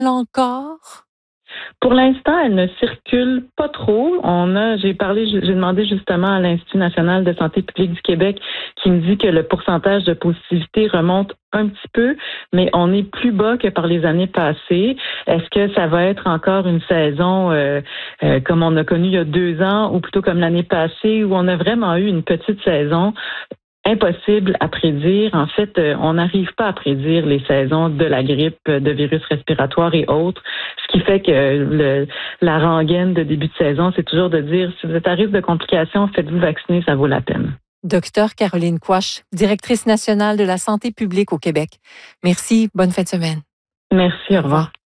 encore? Pour l'instant, elle ne circule pas trop. J'ai demandé justement à l'Institut national de santé publique du Québec qui me dit que le pourcentage de positivité remonte un petit peu, mais on est plus bas que par les années passées. Est-ce que ça va être encore une saison comme on a connu il y a 2 ans, ou plutôt comme l'année passée, où on a vraiment eu une petite saison? Impossible à prédire. En fait, on n'arrive pas à prédire les saisons de la grippe, de virus respiratoires et autres. Ce qui fait que la rengaine de début de saison, c'est toujours de dire, si vous êtes à risque de complications, faites-vous vacciner, ça vaut la peine. Docteur Caroline Quach, directrice nationale de la santé publique au Québec. Merci. Bonne fin de semaine. Merci, au revoir.